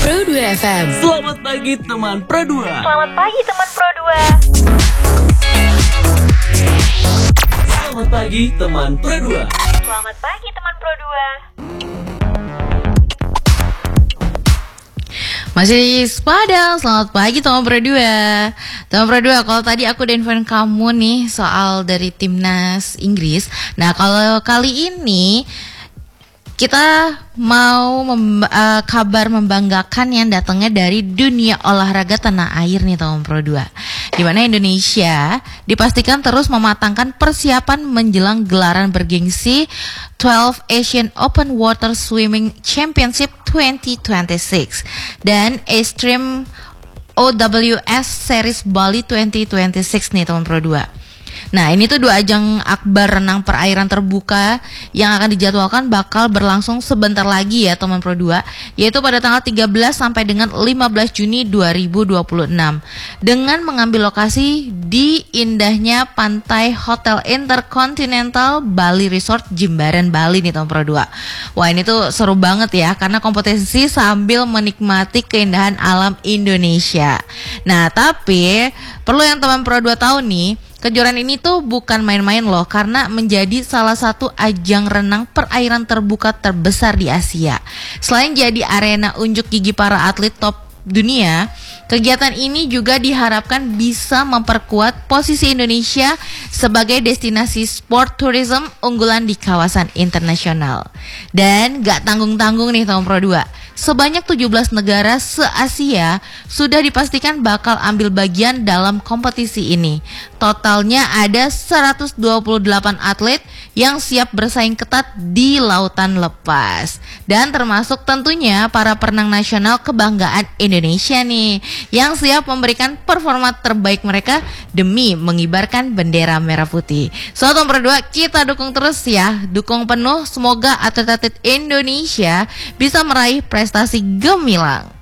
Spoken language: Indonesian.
Pro 2 FM. Selamat pagi teman Pro 2. Selamat pagi teman Pro 2. Selamat pagi teman Pro 2. Selamat pagi teman Pro 2. Masih sepadang, selamat pagi teman Pro 2. Teman Pro 2, kalau tadi aku udah infoin kamu nih soal dari timnas Inggris. Nah, kalau kali ini kita mau kabar membanggakan yang datangnya dari dunia olahraga tanah air nih teman Pro 2. Di mana Indonesia dipastikan terus mematangkan persiapan menjelang gelaran bergengsi 12 Asian Open Water Swimming Championship 2026 dan Extreme OWS Series Bali 2026 nih teman Pro 2. Nah, ini tuh 2 ajang akbar renang perairan terbuka yang akan dijadwalkan bakal berlangsung sebentar lagi ya teman Pro 2, yaitu pada tanggal 13 sampai dengan 15 Juni 2026 dengan mengambil lokasi di indahnya pantai Hotel Intercontinental Bali Resort Jimbaran Bali nih teman Pro 2. Wah, ini tuh seru banget ya karena kompetisi sambil menikmati keindahan alam Indonesia. Nah, tapi perlu yang teman Pro 2 tahu nih, kejuaraan ini tuh bukan main-main loh karena menjadi salah satu ajang renang perairan terbuka terbesar di Asia. Selain jadi arena unjuk gigi para atlet top dunia, kegiatan ini juga diharapkan bisa memperkuat posisi Indonesia sebagai destinasi sport tourism unggulan di kawasan internasional. Dan gak tanggung-tanggung nih teman Pro 2. Sebanyak 17 negara se-Asia sudah dipastikan bakal ambil bagian dalam kompetisi ini. Totalnya ada 128 atlet yang siap bersaing ketat di lautan lepas. Dan termasuk tentunya para perenang nasional kebanggaan Indonesia nih, yang siap memberikan performa terbaik mereka demi mengibarkan bendera merah putih. So, nomor 2, kita dukung terus ya. Dukung penuh, semoga atlet-atlet Indonesia bisa meraih prestasi gemilang.